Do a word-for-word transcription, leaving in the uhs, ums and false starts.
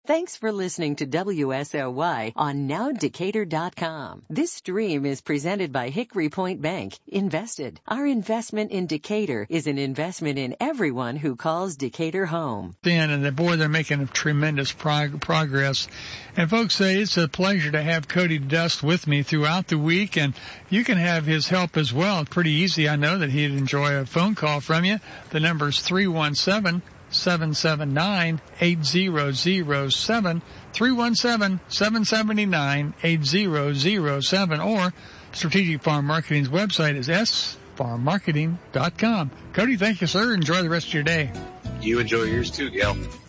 Thanks for listening to W S L Y on now decatur dot com. This stream is presented by Hickory Point Bank. Invested. Our investment in Decatur is an investment in everyone who calls Decatur home. And the boy, they're making tremendous prog- progress. And folks say it's a pleasure to have Cody Dust with me throughout the week, and you can have his help as well. Pretty easy. I know that he'd enjoy a phone call from you. The number is three one seven, seven seven nine, eight zero zero seven, three one seven, seven seven nine, eight zero zero seven, or Strategic Farm Marketing's website is s farm marketing dot com. Cody, thank you, sir. Enjoy the rest of your day. You enjoy yours too, Gail.